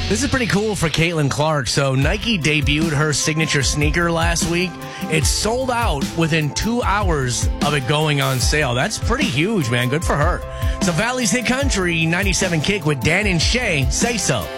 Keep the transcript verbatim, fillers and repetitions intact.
This is pretty cool for Caitlin Clark. So Nike debuted her signature sneaker last week. It sold out within two hours of it going on sale. That's pretty huge, man. Good for her. So Valley's Hit Country ninety-seven Kick with Dan and Shay. Say so.